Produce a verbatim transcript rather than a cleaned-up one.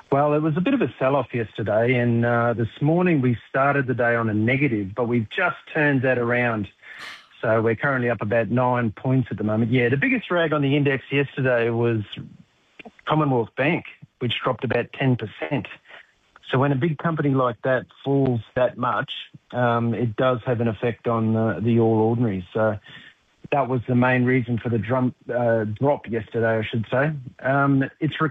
Well, it was a bit of a sell-off yesterday, and uh, this morning we started the day on a negative, but we've just turned that around. So we're currently up about nine points at the moment. Yeah, the biggest drag on the index yesterday was Commonwealth Bank, which dropped about ten percent. So when a big company like that falls that much, um, it does have an effect on uh, the All Ordinaries. So that was the main reason for the drum, uh, drop yesterday, I should say. Um, it's